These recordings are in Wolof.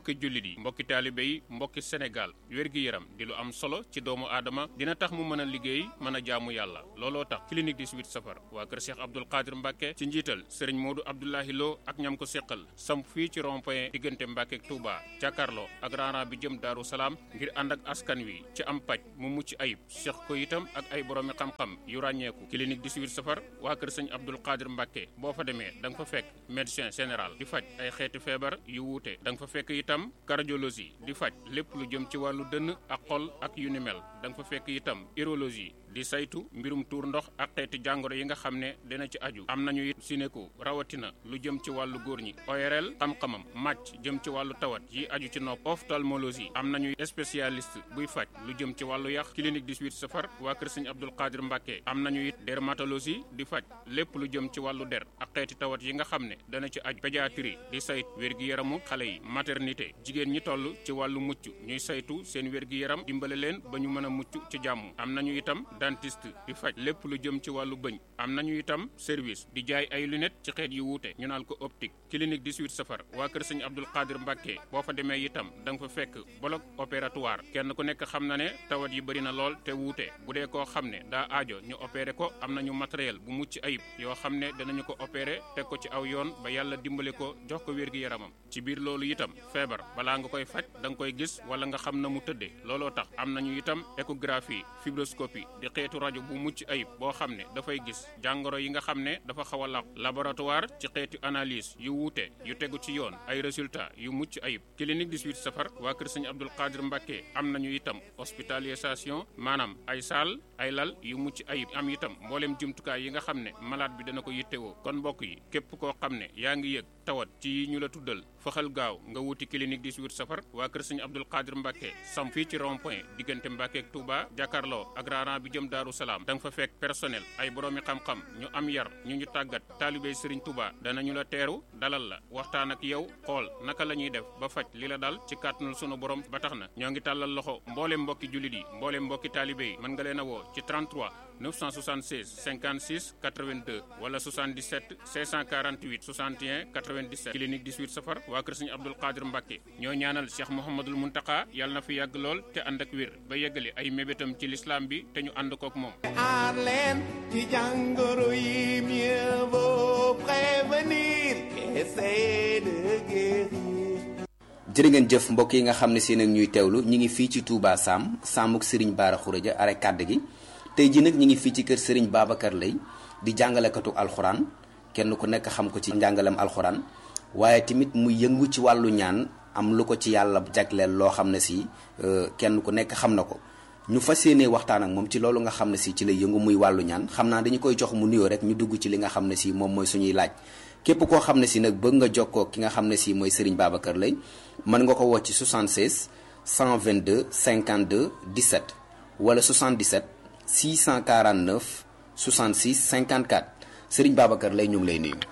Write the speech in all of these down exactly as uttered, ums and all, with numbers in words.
mbokki jullit yi mbokki taalibe yi mbokki Sénégal wér-gi-yaram di lu am solo ci doomu aadama dina tax mu mën a liggéey mën a jaamu yàlla looloo tax clinique dix-huit safar waa kër Cheikh Abdoul Qadir Mbacke ci njiital Serigne Modou Abdoulahi Lo ak ñam ko seqal samp fii ci rond-point diggante Mbacke ak Touba jàkkaarloo ak raaraa bi jëm Daaru Salaam ngir ànd ak askan wi ci am paj mu mucc ayib seq ko itam ak ay boroomi xam-xam yu ràññeeku clinique dix-huit safar waa kër Serigne Abdoul Qadir Mbacke boo fa demee da nga fa fekk médecin général di faj ay xeeti feebar yu wuute da nga fa fekk itam cardiologie di faj lépp lu jëm ci wàllu dënn ak xol ak yu ni mel da nga fa fekk itam urologie di saytu mbirum tuur ndox ak xeeti jàngoro yi nga xam ne dina ci aju am nañu it sinéko rawatina lu jëm ci wàllu góor ñi O R L xam-xamam màcc jëm ci wàllu tawat yi aju ci nopp ophtalmologie am nañu spécialiste buy faj lu jëm ci wàllu yax clinique dix-huit safar waa kër Serigne Abdoul Qadir Mbacke am nañu it dermatologie di faj lépp lu jëm ci wàllu der ak xeeti tawat yi nga xam ne dana ci aju pédiatrie di saytu wér-gi-yaramu xale yi maternité jigéen ñi toll ci wàllu mucc ñuy saytu seen wér-gi-yaram dimbale leen ba ñu mën a mucc ci jàmm am nañu itam dentiste di faj lépp lu jëm ci wàllu bëñ am nañu itam service di jaay ay lunettes ci xeet yu wuute ñu naan ko optique clinique dix-huit safar waa kër Serigne Abdoul Qadir Mbacke boo fa demee itam da nga fa fekk bloc opératoire kenn ku nekk xam na ne tawat yi bëri na lool te wuute bu dee koo xam ne daa aajo ñu opéré ko am nañu matériel bu mucc ayib yoo xam ne danañu ko opéré teg ko ci aw yoon ba yàlla dimbale ko jox ko wér-gi-yaramam ci biir loolu itam feebar balaa nga koy faj da nga koy gis wala nga xam na mu tëddee looloo tax am nañu itam échographie fibroscopie di xeetu rajo bu mucc ayib boo xam ne dafay gis jàngoro yi nga xam ne dafa xaw a làqu laboratoire ci xeetu analyse yu wuute yu tegu ci yoon ay résultats yu mucc ayib clinique dix-huit safar waa kër Serigne Abdoul Qadir Mbacke am nañu itam hospitalisation maanaam ay salle ay lal yu mucc ayib am itam mboolem jumtukaay yi nga xam ne malade bi dana ko yittewoo kon mbokk yi képp koo xam ne yaa ngi yëg tawat ci ñu la tuddal faxal gaaw nga wuti clinique dix-huit safar waa kër Serigne Abdoul Qadir Mbacke sam fii ci rond point diggante Mbacke ak Touba jàkkaarloo ak raaran bi jëm Daaru Salaam da nga fa fekk personnel ay boroomi xam-xam ñu am yar ñu ñu tàggat taalibey Serigne Touba danañu la teeru dalal la waxtaan ak yow xool naka la ñuy def ba faj li la dal ci kàttanul sunu borom ba tax na ñoo ngi tàllal loxo mbooleem mbokki jullit yi mbooleem mbokki taalibe yi mën nga leen a woo ci trente-trois neuf cent soixante-seize cinquante-six quatre-vingt-deux wala soixante-dix-sept cinq cent quarante-huit soixante et un quatre-vingt-dix-sept clinique dix-huit safar waa kër Serigne Abdoul Qadir Mbacke ñoo ñaanal Cheikh Mouhamadoul Mountakha yàlla na fi yàgg lool te ànd ak wér ba yeggali ay mébétam ci l'islam bi te ñu ànd kook moom. aar leen ci jàngoro yi mieux vaut prévenir qu'essayer de guérir. jërë ngeen jëf mbokk yi nga xam ne seen ak ñuy teewlu ñi ngi fii ci Touba Sam Samuk Serigne Bara Khourédia are kàdd gi tey ji nag ñi ngi fii ci kër Serigne Babacar Lay di jàngalekatu alxuraan kenn ku nekk xam ko ci njàngalem alxuraan waaye tamit mu yëngu ci wàllu ñaan am lu ko ci yàlla jagleel loo xam ne si kenn ku nekk xam na ko ñu fas yéenee waxtaan ak moom ci loolu nga xam ne si ci lay yëngu muy wàllu ñaan xam naa dañu koy jox mu nuyoo rek ñu dugg ci li nga xam ne si moom mooy suñuy laaj képp koo xam ne si nag bëgg nga jokkoo ki nga xam ne si mooy Serigne Babacar Lay mën nga ko woo ci soixante-seize cent vingt-deux cinquante-deux dix-sept wala soixante-dix-sept six cent quarante-neuf soixante-six cinquante-quatre Serigne Babacar Lay ñu ngi lay nuyu.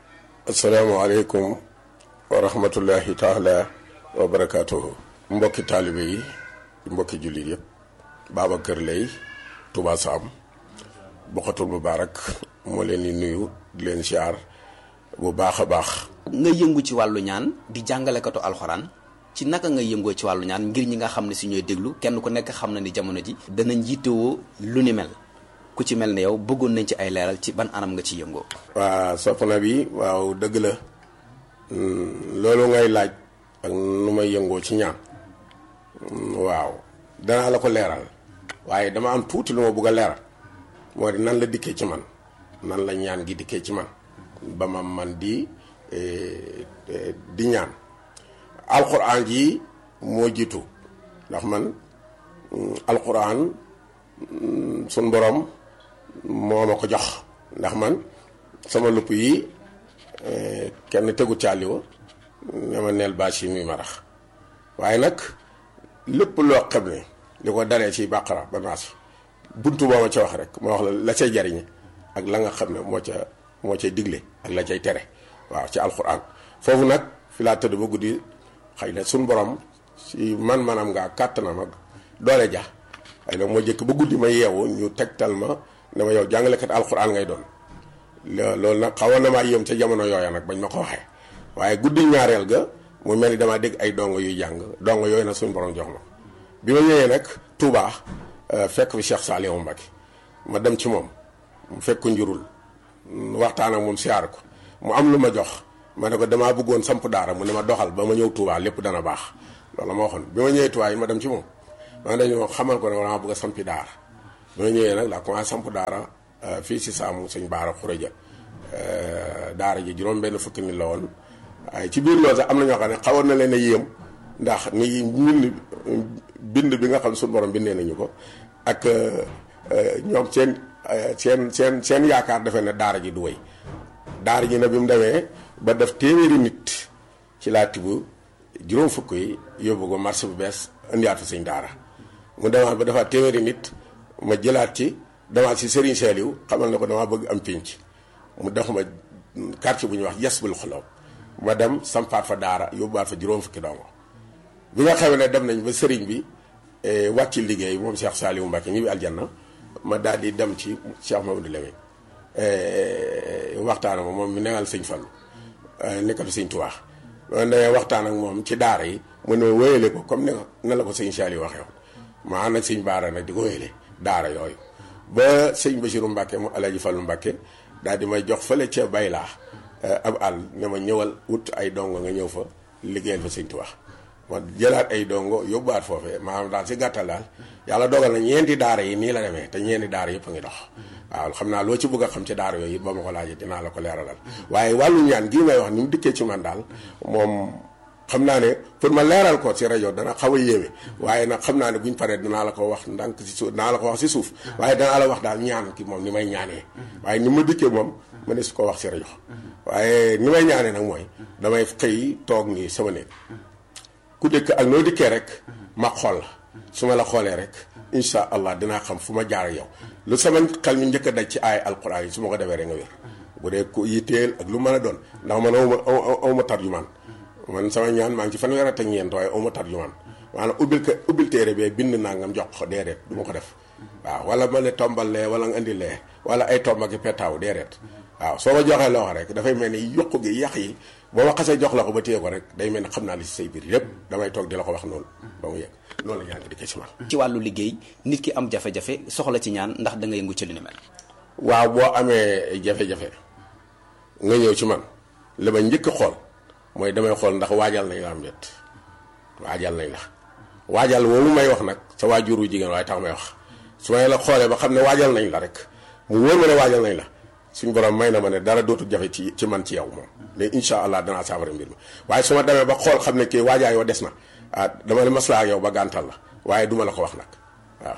asalaamaaleykum wa rahmatullahi taala wa barakaatuhu. mbokki taalibe yi mbokki jullit yëpp Babacar Lay Touba Sam Bokhatul Mubarak moo leen di nuyu di leen siyaar bu baax a baax. nga yëngu ci wàllu ñaan di jàngalekatu alxuraan ci naka nga yëngoo ci wàllu ñaan ngir ñi nga xam ne si ñooy déglu kenn ku nekk xam na ni jamono ji danañ yittewoo lu ni mel ku ci mel ne yow bëggoon nañ ci ay leeral ci ban anam nga ci yëngoo. waa soppana bi waaw dëgg la loolu ngay laaj ak nu may yëngoo ci ñaan waaw danaa la ko leeral waaye dama am tuuti lu ma bëgg a leeral moo di nan la dikkee ci man nan la ñaan gi dikkee ci man ba ma man di di ñaan alxuraan ji moo jiitu ndax man alxuraan sun borom moo ma ko jox ndax man sama lupp yi kenn tegu caaliwa ne ma neel bâche yi muy marax waaye nag lépp loo xam ne li ko dalee ci bàqara ba naas buntu boo ma ca wax rek ma wax la la cay jariñe ak la nga xam ne moo ca moo cay digle ak la cay tere waaw ci alxuraan foofu nag fi laa tëdd ba guddi xëy na suñ borom si man manam ngaa kàttanam ak doole ja xëy na moo jëkk ba guddi ma yeewu ñu tegtal ma ne ma yow jàngalekat alxuraan ngay doon loolu nag xawoon na maa yéem ca jamono yooya nag bañ ma ko waxee waaye guddi ñaareel ga mu mel ni damaa dégg ay dongo yuy jàng dongo yooyu nag suñu borom jox ma bi ma ñëwee nag Touba fekk fi Cheikh Saliou Mbacké ma dem ci moom mu fekk ko njurul waxtaan ak moom siyaar ko mu am lu ma jox ma ne ko damaa bëggoon samp daara mu ne ma doxal ba ma ñëw Touba lépp dana baax loolu la ma waxoon bi ma ñëwee Touba yi ma dem ci moom ma dañu xamal ko ne dama bëgg a sampi daara bi ma ñëwee nag laa commencé samp daara fii si saamu sëñ Baara Xureja daara ji juróom benn fukki nit la woon waaye ci biir loolu sax am na ñoo xam ne xawoon na leen a yéem ndax ni mbind bind bi nga xam suñu borom bindee nañu ko ak ñoom seen seen seen seen yaakaar defee ne daara ji du wéy daara ji nag bi mu demee ba def téeméeri nit ci laa tibb juróom fukk yi yóbbu ko marché bu bees indiwaat fa sëñ daara mu demaat ba defaat téeméeri nit ma jëlaat ci demaat si Serigne Saliou xamal ne ko damaa bëgg am pénc mu def ma quartier bu ñuy wax Yasbul Xuloob ma dem sampaat fa daara yóbbuwaat fa juróom fukki dongo bi nga xam ne dem nañ ba Serigne bi wàcc liggéey moom Cheikh Saliou Mbacké ñibbi aljanna ma daal di dem ci Cheikh Mamadou Lamine waxtaan ak moom mi newal sëñ Fallu nekkatu sëñ Tuubaa ma ne waxtaan ak moom ci daara yi mu ne wéyale ko comme ne la ko sëñ Saliou waxee woon ma ànd ak sëñ Baara nag di ko wéyale daara yooyu ba sëñ Bassirou Mbacké mu Alaaji Fallu Mbacké daal di may jox fële ca Baylaa ab àll ne ma ñëwal wut ay dongo nga ñëw fa liggéeyal fa sëñ Tuubaa ma jëlaat ay dongo yóbbuwaat foofee maanaam daal si gàttal daal yàlla dogal na ñeenti daara yi nii la demee te ñeenti daara yëpp a ngi dox waaw xam naa loo ci bëgg a xam ci daara yooyu it ba ma ko laajee dinaa la ko leeralal waaye wàllu ñaan gii may wax ni mu dikkee ci man daal moom xam naa ne pour ma leeral ko ci rajo dana xaw a yéeme waaye nag xam naa ne buñ paree dinaa la ko wax ndànk si suuf dinaa la ko wax si suuf waaye danaa la wax daal ñaan ki moom ni may ñaanee waaye ni ma dikkee moom ma ne su ko wax si rajo waaye ni may ñaanee nag mooy damay xëy toog nii sama néeg ku dëkk ak noo dikkee rek ma xool la su ma la xoolee rek incha allah dinaa xam fu ma jaar ak yow lu sama xel mi njëkk a daj ci ay alquran yi su ma ko defee rek nga wér bu dee ku yitteel ak lu mën a doon ndax man awma awma tarjumaan man sama ñaan maa ngi ci fanweer ak ñeent waaye awma tarjumaan maanaam ubbil ko ubbil téere bee bind nangam jox ko déedéet du ma ko def waaw wala ma ne tombal lee wala nga indi lee wala ay tomb ak petaaw déedéet waaw soo ma joxee loo xam rek dafay mel ni yokku gi yàq yi boo ma xasee jox la ko ba téye ko rek day mel ni xam naa li si say biir yépp damay toog di la ko wax noonu ba mu yegg loolu la ñaan di ko ci man. ci wàllu liggéey nit ki am jafe-jafe soxla ci ñaan ndax da nga yëngu ci li ni mel. waaw boo amee jafe-jafe nga ñëw ci man li ma njëkk a xool mooy damay xool ndax waajal nañ la am déet waajal nañ la waajal woowu may wax nag sa waajuru jigéen waaye tax may wax su may la xoolee ba xam ne waajal nañ la rek mu wóor ma ne waajal nañ la suñu borom may na ma ne dara dootul jafe ci ci man ci yow moom mais incha allah danaa saafara mbir mi waaye su ma demee ba xool xam ne kii waajaay yoo des na ah dama ne maslaa ak yow ba gàntal la waaye duma la ko wax nag waaw.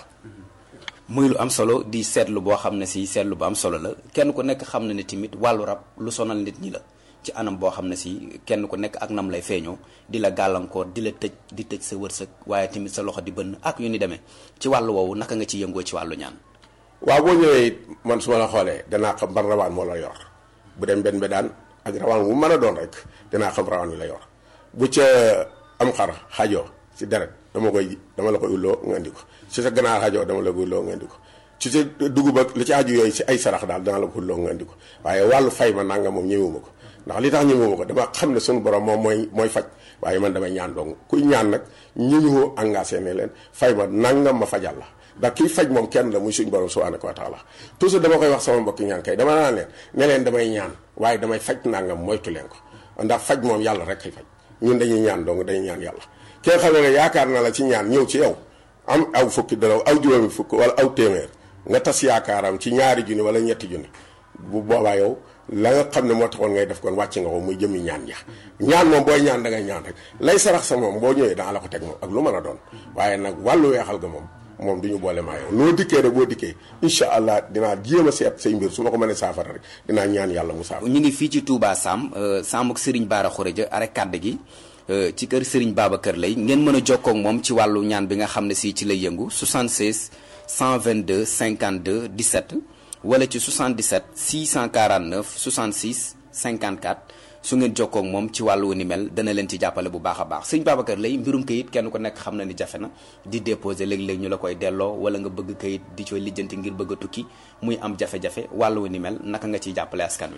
muy lu am solo di seetlu boo xam ne si seetlu bu am solo la kenn ku nekk xam na ne tamit wàllu rab lu sonal nit ñi la ci anam boo xam ne si kenn ku nekk ak nam lay feeñoo di la gàllankoor di la tëj di tëj sa wërsëg waaye tamit sa loxo di bënn ak yu ni demee ci wàllu woowu naka nga ci yëngoo ci wàllu ñaan. waaw boo ñëwee it man su ma la xoolee danaa xam ban rawaan moo la yor bu dem benn be daan ak rawaan wu mën a doon rek danaa xam rawaan wi la yor bu ca am xar xajoo si deret dama koy dama la koy ulloo nga indi ko ci sa ganaar xajoo dama la koy ulloo nga indi ko ci sa dugub ak li ci aju yooyu si ay sarax daal dana la ko ulloo nga indi ko waaye wàllu fay ma nanga moom ñëwuma ko ndax li tax ñëwuma ko dama xam ne suñu borom moom mooy mooy faj waaye man damay ñaan dong kuy ñaan nag ñi ñu engagé ne leen fay ma nangam ma fajal la ndax kii faj moom kenn la muy suñu borom subhanahu wa taala toujours dama koy wax sama mbokki ñaan kay dama naan leen ne leen damay ñaan waaye damay faj nangam moytu leen ko ndax faj moom yàlla rek kay faj ñun dañuy ñaan dong dañuy ñaan yàlla kenn xam ne yaakaar na la ci ñaan ñëw ci yow am aw fukki dara aw juróomi fukk wala aw téeméer nga tas yaakaaram ci ñaari junni wala ñetti junni bu boobaa yow la nga xam ne moo taxoon ngay def kon wàcc nga ko muy jëmmi ñaan ja ñaan moom booy ñaan da ngay ñaan rek lay sarax sa moom boo ñëwee daa la ko teg moom ak lu mën a doon waaye nag wàllu weexal ga moom moom du ñu boole maa yow noo dikkee rek boo dikkee incha allah dinaa jéem a seet say mbir su ma ko mënee saafara rek dinaa ñaan yàlla mu saafara. ñu ngi fii ci Touba Sam Sam ak Serigne Bara Khourédia arek kàdd gi ci kër Serigne Babacar Lay ngeen mën a jokkoo ak moom ci wàllu ñaan bi nga xam ne si ci lay yëngu soixante-seize cent vingt-deux cinquante-deux dix-sept wala ci soixante-dix-sept six cent quarante-neuf soixante-six cinquante-quatre su ngeen jokkoo ak moom ci wàllu ni mel dana leen ci jàppale bu baax a baax sëñ Babacar Lay mbirum kayit kenn ku nekk xam na ni jafe na di déposer léeg-léeg ñu la koy delloo wala nga bëgg kayit di cooy lijjanti ngir bëgg a tukki muy am jafe-jafe wàllu ni mel naka nga ciy jàppale askan wi.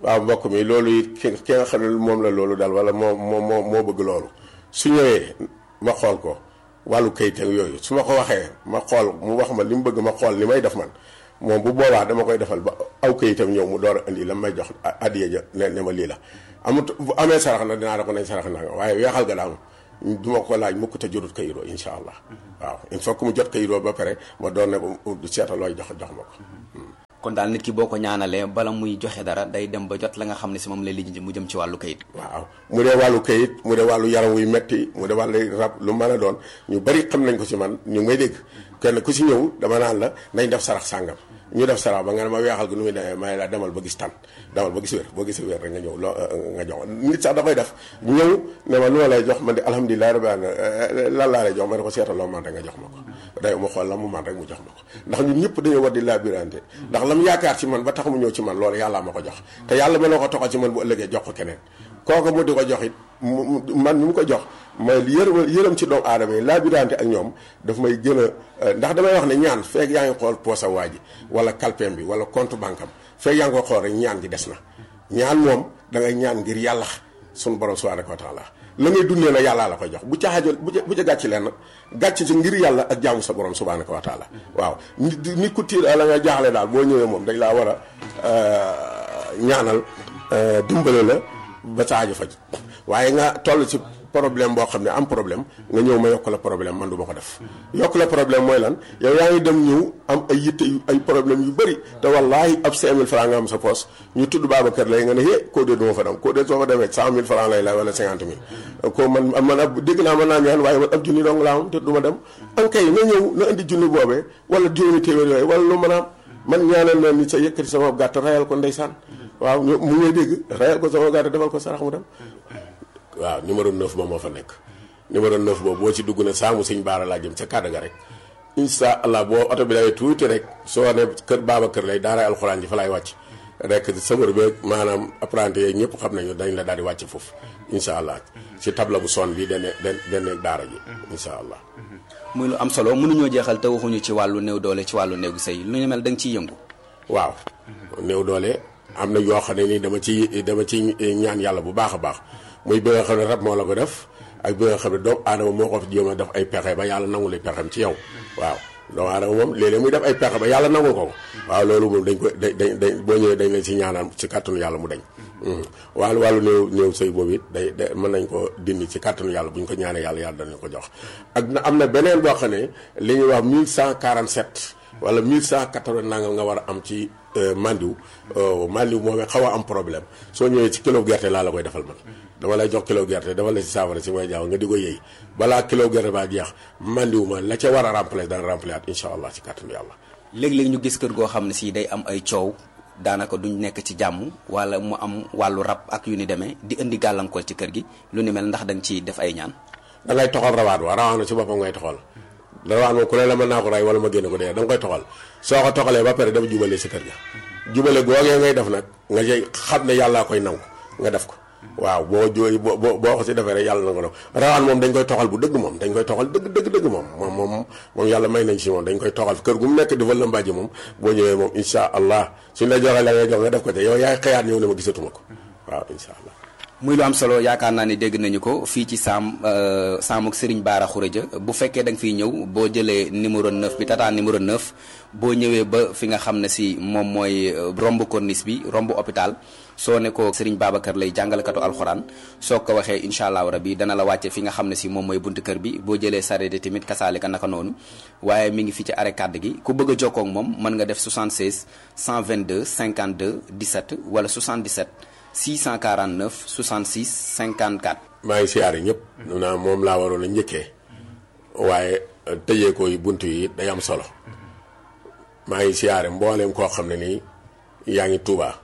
waaw mbokk mi loolu it ki ki nga xam ne moom la loolu daal wala moo moo moo moo bëgg loolu su ñëwee ma xool ko wàllu kayit ak yooyu su ma ko waxee ma xool mu wax ma li mu bëgg ma xool li may def man moom bu boobaa dama koy defal ba aw kayitam ñëw mu door a indi la may jox addiya ja ne ne ma lii la amut bu amee sarax na dinaa la ko nañ sarax na nga waaye weexal ga daal du ma ko laaj mukk te jotut kayiroo insha allah waaw il faut que mu jot kayiroo ba pare ma doon ne ko seeta looy jox jox ma ko. kon daal nit ki boo ko ñaanalee bala muy joxe dara day dem ba jot la nga xam ne si moom lay lijjanti mu jëm ci wàllu kayit. waaw mu dee wàllu kayit mu dee wàllu yaram wuy metti mu dee wàllu rab lu mën a doon ñu bari xam nañ ko ci man ñu may dégg kenn ku ci ñëw dama naan la nañ def sarax sàngam ñu def sarax ba nga ne ma weexal gi nu muy demee may la demal ba gis tan demal ba gis wér boo gisee wér rek nga ñëw loo nga jox nit sax dafay def ñëw ne ma lu ma lay jox man di alhamdulilah rabbil alamin lan laa lay jox ma ne ko seetal loo man rek nga jox ma ko day ma xool la mu man rek mu jox ma ko ndax ñun ñëpp dañoo war di labirante ndax lam yaakaar ci man ba tax mu ñëw ci man loolu yàllaa ma ko jox te yàlla mën na ko toxal ci man bu ëllëgee jox ko keneen kooku mu di ko jox it man mi mu ko jox mooy yërëm yërëm ci doomu aadama yi labirante ak ñoom daf may gën a ndax damay wax ne ñaan feeg yaa ngi xool poosa waa ji wala kalpeem bi wala compte banque am feeg yaa ngi ko xool rek ñaan gi des na ñaan moom da ngay ñaan ngir yàlla sunu borom subhanahu wa taala la ngay dundee na yàllaa la koy jox bu ca xaajal bu ca bu ca gàcc leen gàcc ci ngir yàlla ak jaamu sa borom subhanahu wa taala waaw nit nit ku tiir la nga jaaxle daal boo ñëwee moom dañ laa war a ñaanal dimbale la ba sa aajo faj waaye nga toll ci problème boo xam ne am problème nga ñëw ma yokk la problème man du ma ko def yokk la problème mooy lan yow yaa ngi dem ñëw am ay yitte yu ay problème yu bëri te wallaahi ab cinq mille francs nga am sa poos ñu tudd Babacar lay nga ne hé koo dee du ma fa dem koo dee soo fa demee cent mille francs lay la wala cinquante mille ko man man ab dégg naa mën naa ñaan waaye man ab junni dong laa am te du ma dem ankay na ñëw na indi junni boobee wala juróomi téeméer yooyu wala lu mën a am man ñaanal na ni sa yëkkati sama gàtt rayal ko ndeysaan waaw mu ngay dégg rayal ko sama gàtt defal ko sarax mu dem waaw numéro neuf ba moo fa nekk numéro neuf boobu boo ci dugg na saamu sëñ baara laa jëm ca kàddu ga rek insha allah boo oto bi lay tuuti rek soo ne kër Babacar lay daara alxuraan ji fa lay wàcc rek sëmër beeg maanaam apprenti yeeg ñëpp xam nañu dañ la daal di wàcc foofu insha allah ci table bu son bi dane dane daara ji insha allah muy lu am solo mënuñoo jeexal te waxuñu ci wàllu néew doole ci wàllu néegu sëy lu ñu mel da nga ciy yëngu waaw néew doole am na yoo xam ne ni dama ci dama ci ñaan yàlla bu baax a baax muy bi nga xam ne rab moo la ko def ak bi nga xam ne doomu aadama moo ko fi jéem a def ay pexe ba yàlla nangu lay pexem ci yow waaw doomu aadama moom léeg-léeg muy def ay pexe ba yàlla nangu ko waaw loolu moom dañ ko dañ dañ boo ñëwee dañ leen ci ñaanal ci kàttanu yàlla mu dañ wàllu wàllu néew néew sëy boobu it day day mën nañ ko dindi ci kàttanu yàlla bu ñu ko ñaanee yàlla yàlla danañ ko jox ak na am na beneen boo xam ne li ñuy wax mille cent quarante-sept wala mille cent quatre-vingts nangam nga war a am ci mandiw mandiw moom xaw a am problème soo ñëwee ci kilo gerte laa la koy defal man dama lay jox kilo gerte dafa la ci saafara si may jaaw nga di ko yëy balaa kilo gerte baa jeex mandiw ma la ca war a remplacer dana remplacer at incha allah ci kàttanu yàlla léeg-léeg ñu gis kër goo xam ne si day am ay coow daanaka duñ nekk ci jàmm wala mu am wàllu rab ak yu ni demee di indi gàllankoor ci kër gi lu ni mel ndax da nga ciy def ay ñaan da ngay toxal rawaat wa rawaat na ci boppam ngay toxal rawaat moom ku ne la mën naa ko ray wala ma génne ko dee da nga koy toxal soo ko toxalee ba pare dafa jubale si kër ga jubale googee ngay def nag nga jëy xam ne yàllaa koy nangu nga def ko waaw boo jooy boo boo ko si defee rek yàlla na ko def rawaan moom dañ koy toxal bu dëgg moom dañ koy toxal dëgg dëgg dëgg moom moom moom moom yàlla may nañ si moom dañ koy toxal kër gu mu nekk dafa lëmbaaji moom boo ñëwee moom insha allah suñ la joxee la ngay jox nga def ko te yow yaay xëyaat ñëw ne ma gisatuma ko waaw insha allah muy lu am solo yaakaar naa ni dégg nañu ko fii ci saam saam ak Serigne Bara Khourédia bu fekkee da nga fiy ñëw boo jëlee numéro neuf bi tata numéro neuf boo ñëwee ba fi nga xam ne si moom mooy romb corniche bi romb hôpital soo ne ko Serigne Babacar lay jàngalekatu alxuraan soo ko waxee incha allahu rabi dana la wàcce fi nga xam ne si moom mooy buntu kër bi boo jëlee sareet tamit kasaalika naka noonu waaye mi ngi fi ci arrêt kàdd gi ku bëgg a jokkoo ak moom mën nga def soixante-seize cent vingt-deux cinquante-deux dix-sept wala soixante-dix-sept six cent quarante-neuf soixante-six cinquante-quatre. maa ngi siyaare ñëpp. naa moom laa waroon a njëkkee waaye tëjee ko yi bunt yi day am solo maa ngi siyaare mbooleem koo xam ne nii yaa ngi Touba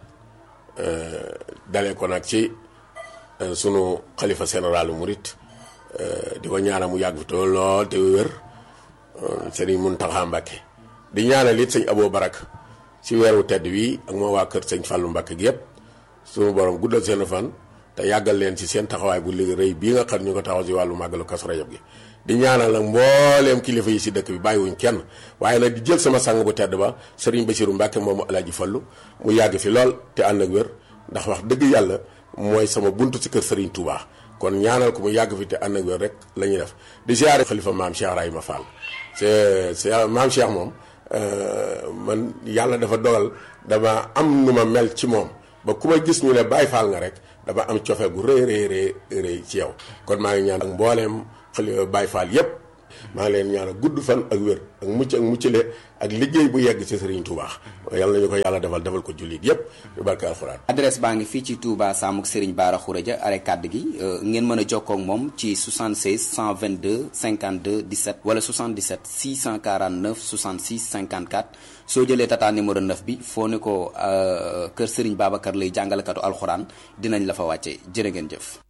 dalee ko nag ci sunu xalifa général Mouride di ko ñaanal mu yàgg fi tool lool te wér Serigne Mountakha Mbacké di ñaanal it sëñ Abo Barak ci weeru tedd wi ak moo waa kër sëñ Fallou Mbacké gi yëpp. suñu borom guddal seen fan te yàggal leen ci seen taxawaay bu liggéey rëy bii nga xam ñu ko taxaw ci wàllu màggalu Kazu Rajab gi di ñaanal nag mbooleem kilifa yi si dëkk bi bàyyiwuñ kenn waaye nag di jël sama sang bu tedd ba Serigne Bassirou Mbacké moomu Alaaji Fallu mu yàgg fi lool te ànd ak wér ndax wax dëgg yàlla mooy sama buntu ci kër Serigne Touba kon ñaanal ko mu yàgg fi te ànd ak wér rek la ñuy def di ziare xalifa maam Cheikh Rahima Fall c'est c'est maam Cheikh moom man yàlla dafa dogal dama am nu ma mel ci moom ba ku ma gis ñu ne Baye Fall nga rek dama am cofeel gu rëy rëy rëy rëy ci yow kon maa ngi ñaan ak mbooleem xalifa Baye Fall yépp maa ngi leen ñaan gudd fan ak wér ak mucc ak muccale ak liggéey bu yegg ci Serigne Touba yàlla nañu ko yàlla defal defal ko jullit yépp yu barke alxuraan. adresse baa ngi fii ci Touba Samuk Serigne Bara Khourédia are kàdd gi ngeen mën a jokkoo ak moom ci soixante-seize cent vingt-deux cinquante-deux dix-sept wala soixante-dix-sept six cent quarante-neuf soixante-six cinquante-quatre soo jëlee tata numéro neuf bi foo ne ko kër Serigne Babacar Lay jàngalekatu alxuraan dinañ la fa wàcce jërë ngeen jëf.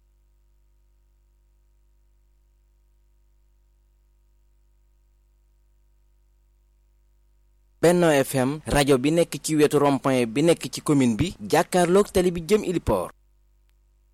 Benno F M rajo bi nekk ci wetu rond-point bi nekk ci commune bi jàkkaarloog tali bi jëm Iliport